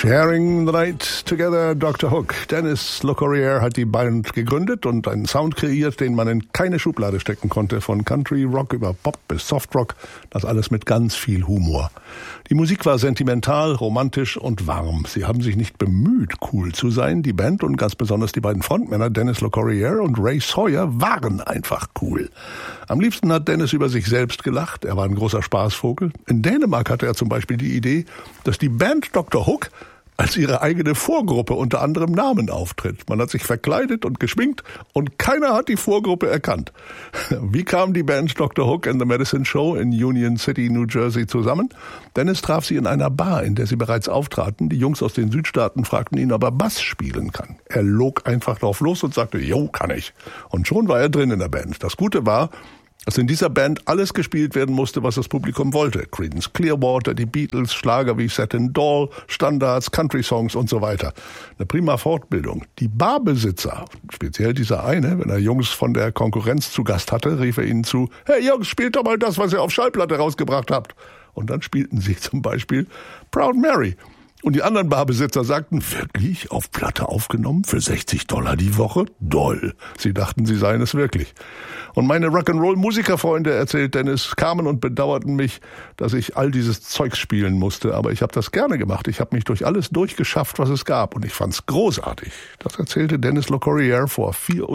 Sharing the Night Together, Dr. Hook. Dennis LeCourrier hat die Band gegründet und einen Sound kreiert, den man in keine Schublade stecken konnte. Von Country Rock über Pop bis Soft Rock, das alles mit ganz viel Humor. Die Musik war sentimental, romantisch und warm. Sie haben sich nicht bemüht, cool zu sein. Die Band und ganz besonders die beiden Frontmänner Dennis LeCourrier und Ray Sawyer waren einfach cool. Am liebsten hat Dennis über sich selbst gelacht. Er war ein großer Spaßvogel. In Dänemark hatte er zum Beispiel die Idee, dass die Band Dr. Hook als ihre eigene Vorgruppe unter anderem Namen auftritt. Man hat sich verkleidet und geschminkt und keiner hat die Vorgruppe erkannt. Wie kam die Band Dr. Hook and the Medicine Show in Union City, New Jersey zusammen? Dennis traf sie in einer Bar, in der sie bereits auftraten. Die Jungs aus den Südstaaten fragten ihn, ob er Bass spielen kann. Er log einfach drauf los und sagte, jo, kann ich. Und schon war er drin in der Band. Das Gute war, dass in dieser Band alles gespielt werden musste, was das Publikum wollte. Creedence Clearwater, die Beatles, Schlager wie Set in Doll, Standards, Country-Songs und so weiter. Eine prima Fortbildung. Die Barbesitzer, speziell dieser eine, wenn er Jungs von der Konkurrenz zu Gast hatte, rief er ihnen zu, hey Jungs, spielt doch mal das, was ihr auf Schallplatte rausgebracht habt. Und dann spielten sie zum Beispiel Proud Mary. Und die anderen Barbesitzer sagten, wirklich, auf Platte aufgenommen, für $60 die Woche? Doll. Sie dachten, sie seien es wirklich. Und meine Rock'n'Roll-Musikerfreunde, erzählt Dennis, kamen und bedauerten mich, dass ich all dieses Zeugs spielen musste. Aber ich habe das gerne gemacht. Ich habe mich durch alles durchgeschafft, was es gab. Und ich fand's großartig. Das erzählte Dennis LeCourrier vor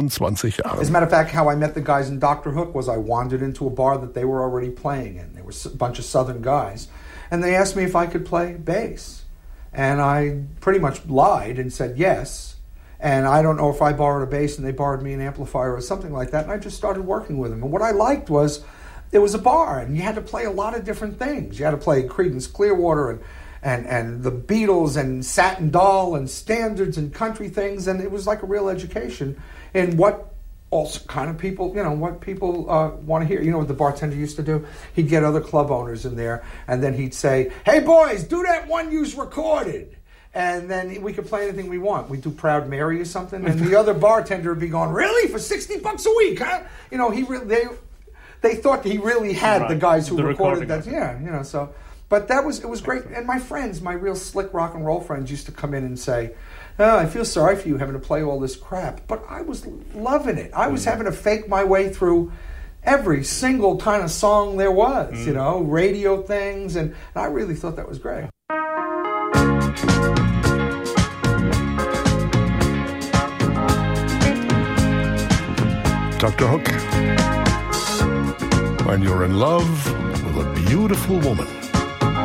24 Jahren. As a matter of fact, how I met the guys in Dr. Hook was I wandered into a bar that they were already playing in. There were a bunch of Southern guys. And they asked me if I could play bass. And I pretty much lied and said yes. And I don't know if I borrowed a bass and they borrowed me an amplifier or something like that. And I just started working with them. And what I liked was it was a bar and you had to play a lot of different things. You had to play Creedence Clearwater and the Beatles and Satin Doll and standards and country things. And it was like a real education in what also kind of people, what people want to hear. You know what the bartender used to do? He'd get other club owners in there, and then he'd say, hey, boys, do that one you's recorded. And then we could play anything we want. We'd do Proud Mary or something, and the other bartender would be going, really? For $60 a week, huh? They thought he really had the guys who recorded that. Yeah, so. But it was great. And my friends, my real slick rock and roll friends used to come in and say, oh, I feel sorry for you having to play all this crap. But I was loving it. I was having to fake my way through every single kind of song there was, radio things. And I really thought that was great. Dr. Hook. When you're in love with a beautiful woman.